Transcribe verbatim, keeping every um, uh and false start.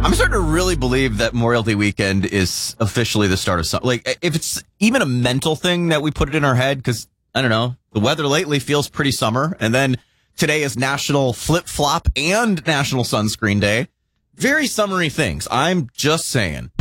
I'm starting to really believe that Memorial Day weekend is officially the start of summer. Like, if it's even a mental thing that we put it in our head, because, I don't know, the weather lately feels pretty summer. And then today is National Flip Flop and National Sunscreen Day. Very summery things. I'm just saying.